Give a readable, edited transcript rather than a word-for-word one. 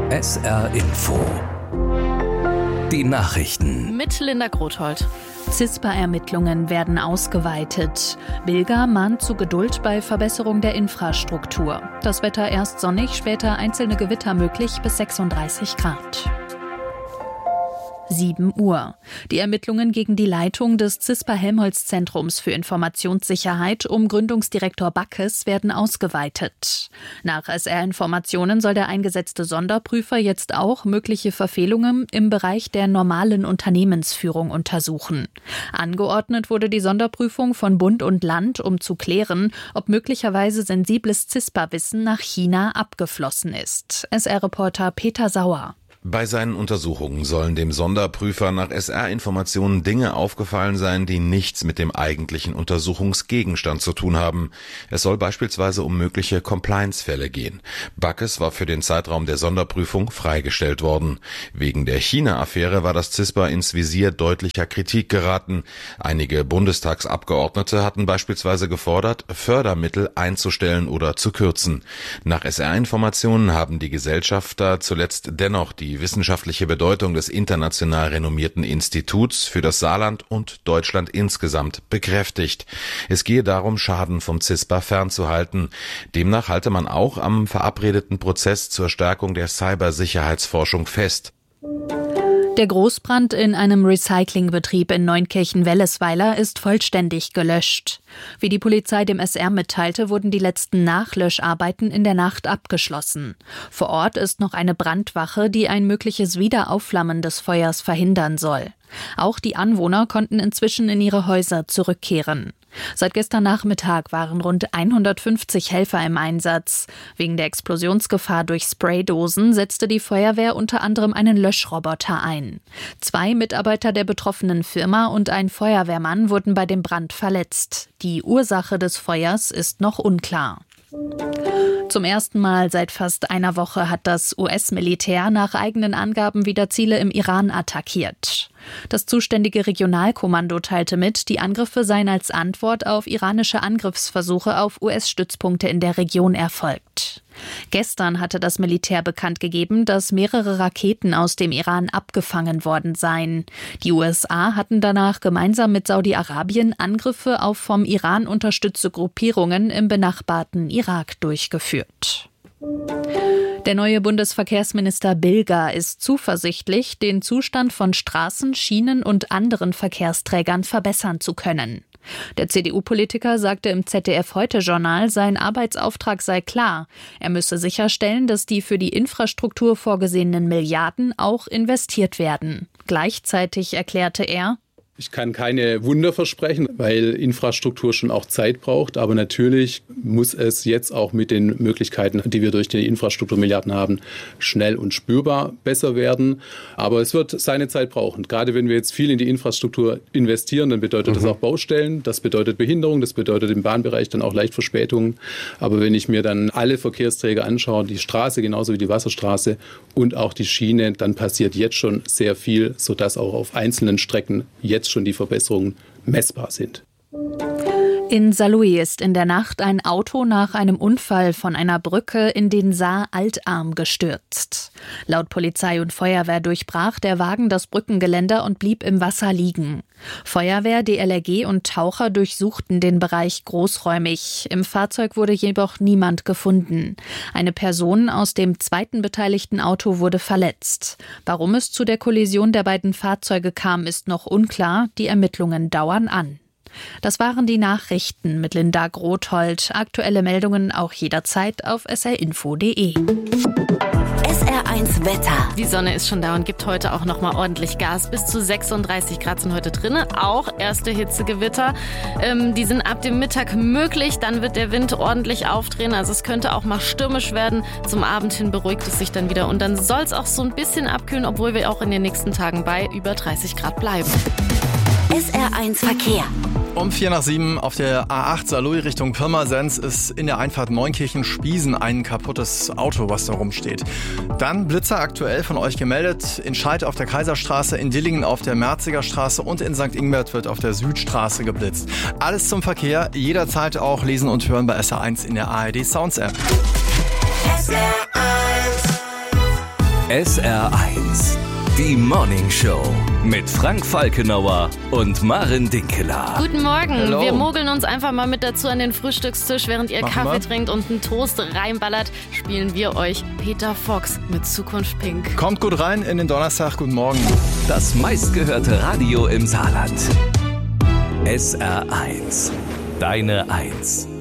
SR Info. Die Nachrichten. Mit Linda Grothold. CISPA-Ermittlungen werden ausgeweitet. Bilger mahnt zu Geduld bei Verbesserung der Infrastruktur. Das Wetter erst sonnig, später einzelne Gewitter möglich bis 36 Grad. 7 Uhr. Die Ermittlungen gegen die Leitung des CISPA-Helmholtz-Zentrums für Informationssicherheit um Gründungsdirektor Backes werden ausgeweitet. Nach SR-Informationen soll der eingesetzte Sonderprüfer jetzt auch mögliche Verfehlungen im Bereich der normalen Unternehmensführung untersuchen. Angeordnet wurde die Sonderprüfung von Bund und Land, um zu klären, ob möglicherweise sensibles CISPA-Wissen nach China abgeflossen ist. SR-Reporter Peter Sauer. Bei seinen Untersuchungen sollen dem Sonderprüfer nach SR-Informationen Dinge aufgefallen sein, die nichts mit dem eigentlichen Untersuchungsgegenstand zu tun haben. Es soll beispielsweise um mögliche Compliance-Fälle gehen. Backes war für den Zeitraum der Sonderprüfung freigestellt worden. Wegen der China-Affäre war das CISPA ins Visier deutlicher Kritik geraten. Einige Bundestagsabgeordnete hatten beispielsweise gefordert, Fördermittel einzustellen oder zu kürzen. Nach SR-Informationen haben die Gesellschafter zuletzt dennoch die wissenschaftliche Bedeutung des international renommierten Instituts für das Saarland und Deutschland insgesamt bekräftigt. Es gehe darum, Schaden vom CISPA fernzuhalten. Demnach halte man auch am verabredeten Prozess zur Stärkung der Cybersicherheitsforschung fest. Der Großbrand in einem Recyclingbetrieb in Neunkirchen-Wellesweiler ist vollständig gelöscht. Wie die Polizei dem SR mitteilte, wurden die letzten Nachlöscharbeiten in der Nacht abgeschlossen. Vor Ort ist noch eine Brandwache, die ein mögliches Wiederaufflammen des Feuers verhindern soll. Auch die Anwohner konnten inzwischen in ihre Häuser zurückkehren. Seit gestern Nachmittag waren rund 150 Helfer im Einsatz. Wegen der Explosionsgefahr durch Spraydosen setzte die Feuerwehr unter anderem einen Löschroboter ein. 2 Mitarbeiter der betroffenen Firma und ein Feuerwehrmann wurden bei dem Brand verletzt. Die Ursache des Feuers ist noch unklar. Zum ersten Mal seit fast einer Woche hat das US-Militär nach eigenen Angaben wieder Ziele im Iran attackiert. Das zuständige Regionalkommando teilte mit, die Angriffe seien als Antwort auf iranische Angriffsversuche auf US-Stützpunkte in der Region erfolgt. Gestern hatte das Militär bekannt gegeben, dass mehrere Raketen aus dem Iran abgefangen worden seien. Die USA hatten danach gemeinsam mit Saudi-Arabien Angriffe auf vom Iran unterstützte Gruppierungen im benachbarten Irak durchgeführt. Der neue Bundesverkehrsminister Bilger ist zuversichtlich, den Zustand von Straßen, Schienen und anderen Verkehrsträgern verbessern zu können. Der CDU-Politiker sagte im ZDF-Heute-Journal, sein Arbeitsauftrag sei klar. Er müsse sicherstellen, dass die für die Infrastruktur vorgesehenen Milliarden auch investiert werden. Gleichzeitig erklärte er: Ich kann keine Wunder versprechen, weil Infrastruktur schon auch Zeit braucht. Aber natürlich muss es jetzt auch mit den Möglichkeiten, die wir durch die Infrastrukturmilliarden haben, schnell und spürbar besser werden. Aber es wird seine Zeit brauchen. Gerade wenn wir jetzt viel in die Infrastruktur investieren, dann bedeutet das auch Baustellen, das bedeutet Behinderung, das bedeutet im Bahnbereich dann auch leicht Verspätungen. Aber wenn ich mir dann alle Verkehrsträger anschaue, die Straße genauso wie die Wasserstraße und auch die Schiene, dann passiert jetzt schon sehr viel, sodass auch auf einzelnen Strecken jetzt schon die Verbesserungen messbar sind. In Saarlouis ist in der Nacht ein Auto nach einem Unfall von einer Brücke in den Saar-Altarm gestürzt. Laut Polizei und Feuerwehr durchbrach der Wagen das Brückengeländer und blieb im Wasser liegen. Feuerwehr, DLRG und Taucher durchsuchten den Bereich großräumig. Im Fahrzeug wurde jedoch niemand gefunden. Eine Person aus dem zweiten beteiligten Auto wurde verletzt. Warum es zu der Kollision der beiden Fahrzeuge kam, ist noch unklar. Die Ermittlungen dauern an. Das waren die Nachrichten mit Linda Grothold. Aktuelle Meldungen auch jederzeit auf srinfo.de. SR1 Wetter. Die Sonne ist schon da und gibt heute auch noch mal ordentlich Gas. Bis zu 36 Grad sind heute drin. Auch erste Hitzegewitter. Die sind ab dem Mittag möglich. Dann wird der Wind ordentlich aufdrehen. Also es könnte auch mal stürmisch werden. Zum Abend hin beruhigt es sich dann wieder. Und dann soll es auch so ein bisschen abkühlen, obwohl wir auch in den nächsten Tagen bei über 30 Grad bleiben. SR1 Verkehr. Um 6:45 auf der A8 Saarlouis Richtung Pirmasens ist in der Einfahrt Neunkirchen-Spiesen ein kaputtes Auto, was da rumsteht. Dann Blitzer aktuell von euch gemeldet. In Scheid auf der Kaiserstraße, in Dillingen auf der Merziger Straße und in St. Ingbert wird auf der Südstraße geblitzt. Alles zum Verkehr, jederzeit auch lesen und hören bei SR1 in der ARD Sounds App. SR1 SR1, die Morning Show mit Frank Falkenauer und Maren Dinkeler. Guten Morgen. Hello. Wir mogeln uns einfach mal mit dazu an den Frühstückstisch. Während ihr Machen Kaffee wir. trinkt und einen Toast reinballert, spielen wir euch Peter Fox mit Zukunft Pink. Kommt gut rein in den Donnerstag. Guten Morgen. Das meistgehörte Radio im Saarland. SR1, deine Eins.